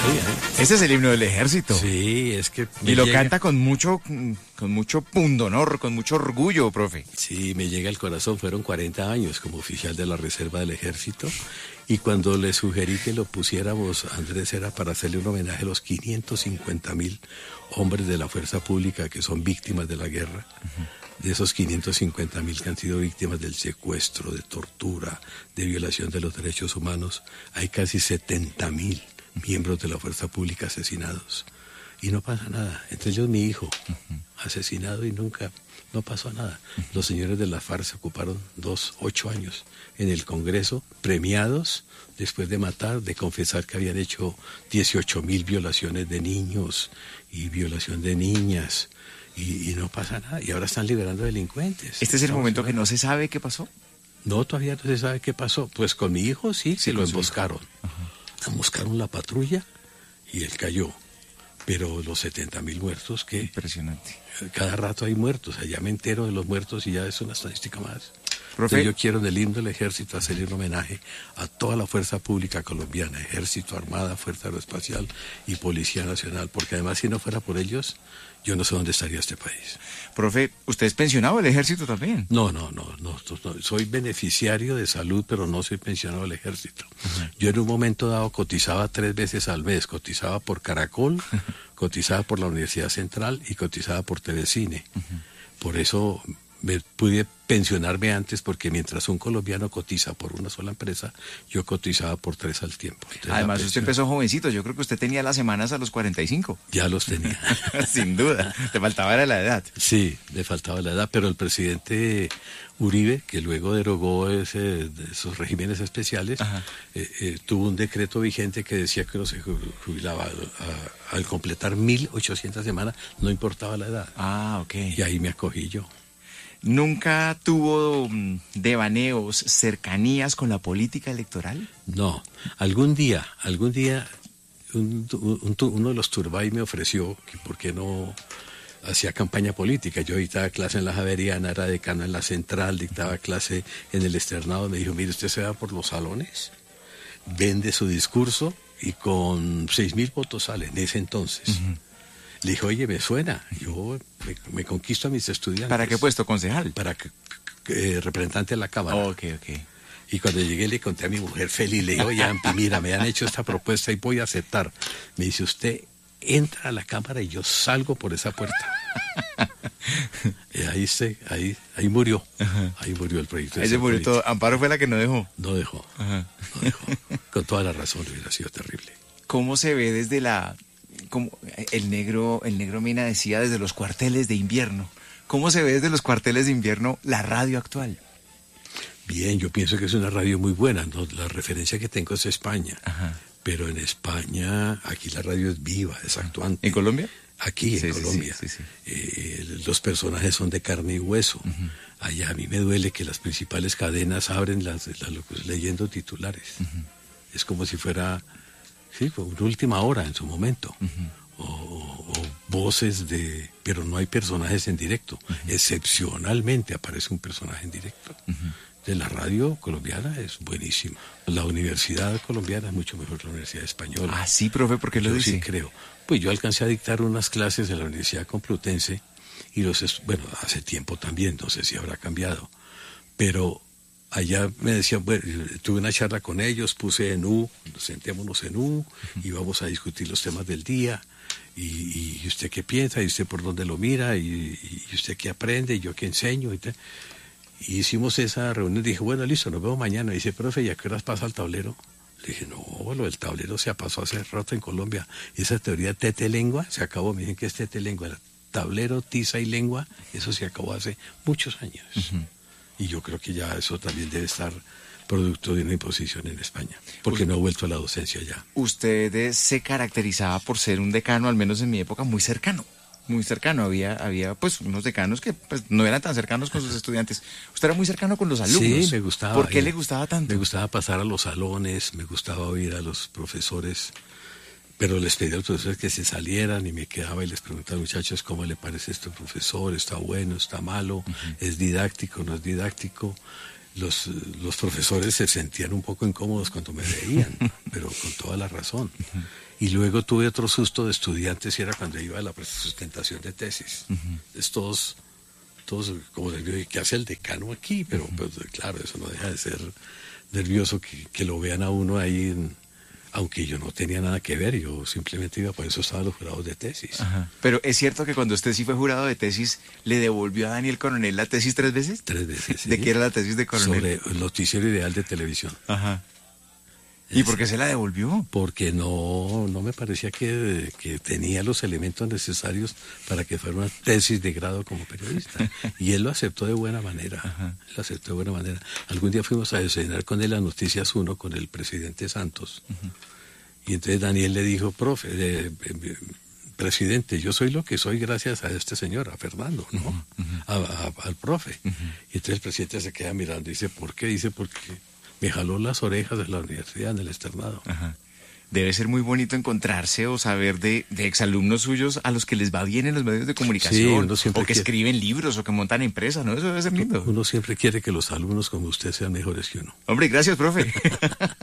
Ese es el himno del ejército. Sí, es que... Y lo canta con mucho pundonor, con mucho orgullo, profe. Sí, me llega al corazón. Fueron 40 años como oficial de la Reserva del Ejército. Y cuando le sugerí que lo pusiéramos, Andrés, era para hacerle un homenaje a los 550.000 hombres de la fuerza pública que son víctimas de la guerra. De esos 550.000 que han sido víctimas del secuestro, de tortura, de violación de los derechos humanos, hay casi 70.000 miembros de la fuerza pública asesinados. Y no pasa nada. Entre ellos mi hijo, asesinado y nunca, no pasó nada. Los señores de la FARC se ocuparon 8 años en el Congreso, premiados después de matar, de confesar que habían hecho 18.000 violaciones de niños y violación de niñas. Y no pasa nada. Y ahora están liberando delincuentes. ¿Este es el momento que no se sabe qué pasó? No, todavía no se sabe qué pasó. Pues con mi hijo sí, se lo emboscaron. Emboscaron la patrulla y él cayó. Pero los 70.000 muertos, ¿qué? Impresionante. Cada rato hay muertos. Allá me entero de los muertos y ya es una estadística más. Profe, Entonces yo quiero en el himno del ejército hacerle un homenaje a toda la fuerza pública colombiana, ejército, armada, fuerza aeroespacial y policía nacional, porque además si no fuera por ellos, yo no sé dónde estaría este país. profe, ¿usted es pensionado del ejército también? No, soy beneficiario de salud, pero no soy pensionado del ejército. Yo en un momento dado cotizaba 3 veces al mes, cotizaba por Caracol, cotizaba por la Universidad Central y cotizaba por Telecine. Por eso me pude pensionarme antes, porque mientras un colombiano cotiza por una sola empresa, yo cotizaba por 3 al tiempo. Entonces, además, usted empezó jovencito. Yo creo que usted tenía las semanas a los 45. Ya los tenía. Sin duda. Te faltaba era la edad. Sí, le faltaba la edad, pero el presidente Uribe, que luego derogó esos regímenes especiales, tuvo un decreto vigente que decía que uno se jubilaba al completar 1.800 semanas, no importaba la edad. Ah, ok. Y ahí me acogí yo. ¿Nunca tuvo devaneos, cercanías con la política electoral? No, algún día uno de los Turbay me ofreció que por qué no hacía campaña política. Yo dictaba clase en la Javeriana, era decano en la Central, dictaba clase en el Externado. Me dijo, mire, usted se va por los salones, vende su discurso y con 6.000 votos sale en ese entonces. Le dije, oye, me suena, yo me conquisto a mis estudiantes. ¿Para qué puesto, concejal? Para representante de la Cámara. Ok. Y cuando llegué le conté a mi mujer feliz, le dije, oye, Ampi, mira, me han hecho esta propuesta y voy a aceptar. Me dice, usted entra a la Cámara y yo salgo por esa puerta. Y ahí murió. Ahí murió el proyecto. Ahí se murió todo. Amparo fue la que no dejó. No dejó. Con toda la razón, hubiera sido terrible. ¿Cómo se ve desde como el negro Mina decía, desde los cuarteles de invierno? ¿Cómo se ve desde los cuarteles de invierno la radio actual? Bien, yo pienso que es una radio muy buena, ¿no? La referencia que tengo es España. Pero en España, aquí la radio es viva, es actuante. ¿En Colombia? Aquí, en Colombia. Sí. Los personajes son de carne y hueso. Allá a mí me duele que las principales cadenas abren leyendo titulares. Es como si fuera... Sí, fue una última hora en su momento. O voces pero no hay personajes en directo. Excepcionalmente aparece un personaje en directo. De la radio colombiana es buenísimo. La universidad colombiana es mucho mejor que la universidad española. Ah, sí, profe, ¿por qué lo dice? Sí creo. Pues yo alcancé a dictar unas clases en la Universidad Complutense y hace tiempo también, no sé si habrá cambiado. Pero allá me decían, bueno, tuve una charla con ellos, puse en U, sentémonos en U y vamos a discutir los temas del día. Y usted qué piensa, y usted por dónde lo mira, y usted qué aprende, y yo qué enseño. Y hicimos esa reunión, dije, bueno, listo, nos vemos mañana. Y dice, profe, ¿y a qué horas pasa el tablero? Le dije, no, lo del tablero se pasó hace rato en Colombia. Esa teoría tete-lengua se acabó. Me dicen que es tete-lengua. El tablero, tiza y lengua, eso se acabó hace muchos años. Y yo creo que ya eso también debe estar producto de una imposición en España, porque no ha vuelto a la docencia ya. Usted se caracterizaba por ser un decano, al menos en mi época, muy cercano. Había pues unos decanos que pues no eran tan cercanos con sus estudiantes. Usted era muy cercano con los alumnos. Sí, me gustaba. ¿Por qué le gustaba tanto? Me gustaba pasar a los salones, me gustaba oír a los profesores, pero les pedía a los profesores que se salieran y me quedaba y les preguntaba, muchachos, ¿cómo le parece esto, profesor? ¿Está bueno, está malo? ¿Es didáctico, no es didáctico? Los profesores se sentían un poco incómodos cuando me veían, pero con toda la razón. Y luego tuve otro susto de estudiantes y era cuando iba a la sustentación de tesis. Es todos como ¿qué hace el decano aquí? Pero pues, claro, eso no deja de ser nervioso que lo vean a uno ahí, aunque yo no tenía nada que ver, yo simplemente iba, por eso estaban los jurados de tesis. Ajá. Pero es cierto que cuando usted sí fue jurado de tesis, ¿le devolvió a Daniel Coronel la tesis 3 veces? 3 veces, sí. ¿De qué era la tesis de Coronel? Sobre el noticiero ideal de televisión. Ajá. ¿Y por qué se la devolvió? Porque no me parecía que tenía los elementos necesarios para que fuera una tesis de grado como periodista. Y él lo aceptó de buena manera. Ajá. Lo aceptó de buena manera. Algún día fuimos a desayunar con él a Noticias 1 con el presidente Santos. Y entonces Daniel le dijo, profe, presidente, yo soy lo que soy gracias a este señor, a Fernando, ¿no? Al profe. Y entonces el presidente se queda mirando y dice, ¿por qué? Dice, porque me jaló las orejas de la universidad en el externado. Ajá. Debe ser muy bonito encontrarse o saber de exalumnos suyos a los que les va bien en los medios de comunicación, uno siempre o que escriben libros, o que montan empresas, ¿no? Eso debe ser lindo. Uno siempre quiere que los alumnos como usted sean mejores que uno. Hombre, gracias, profe.